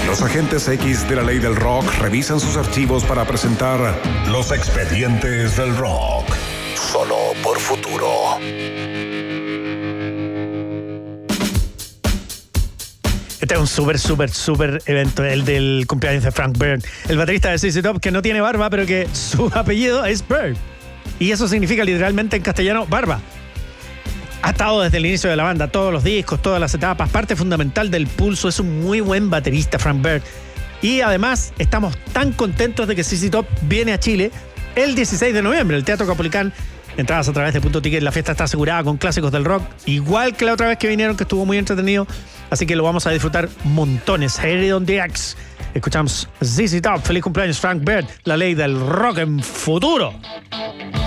Los agentes X de la ley del rock revisan sus archivos para presentar Los Expedientes del Rock. Solo por Futuro. Este es un súper evento, el del cumpleaños de Frank Byrd, el baterista de ZZ Top, que no tiene barba, pero que su apellido es Byrd. Y eso significa literalmente en castellano barba. Ha estado desde el inicio de la banda, todos los discos, todas las etapas, parte fundamental del pulso. Es un muy buen baterista, Frank Byrd. Y además estamos tan contentos de que ZZ Top viene a Chile el 16 de noviembre, el Teatro Caupolicán. Entradas a través de Punto Ticket. La fiesta está asegurada con clásicos del rock, igual que la otra vez que vinieron, que estuvo muy entretenido. Así que lo vamos a disfrutar montones. Heredon on the X. Escuchamos ZZ Top. Feliz cumpleaños, Frank Byrd, la ley del rock en futuro.